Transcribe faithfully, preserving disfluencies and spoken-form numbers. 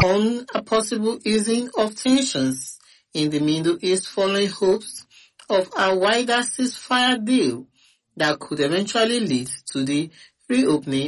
on a possible easing of tensions in the Middle East following hopes of a wider ceasefire deal that could eventually lead to the reopening